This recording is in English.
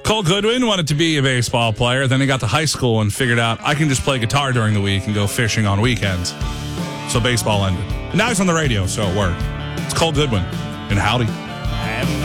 Cole Goodwin wanted to be a baseball player. Then he got to high school and figured out I can just play guitar during the week and go fishing on weekends. So baseball ended. And now he's on the radio, so it worked. It's Cole Goodwin. And howdy.